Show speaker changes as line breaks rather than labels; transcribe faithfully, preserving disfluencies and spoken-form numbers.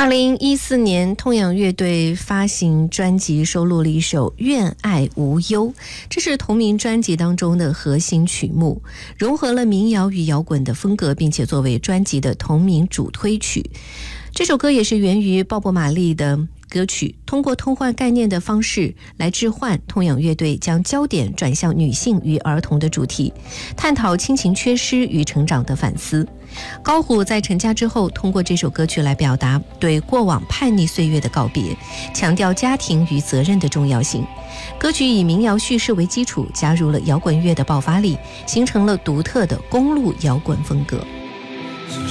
二零一四年，痛仰乐队发行专辑，收录了一首《愿爱无忧》，这是同名专辑当中的核心曲目，融合了民谣与摇滚的风格，并且作为专辑的同名主推曲。这首歌也是源于鲍勃·马利的歌曲，通过偷换概念的方式来置换痛仰乐队将焦点转向女性与儿童的主题，探讨亲情缺失与成长的反思。高虎在成家之后，通过这首歌曲来表达对过往叛逆岁月的告别，强调家庭与责任的重要性。歌曲以民谣叙事为基础，加入了摇滚乐的爆发力，形成了独特的公路摇滚风格。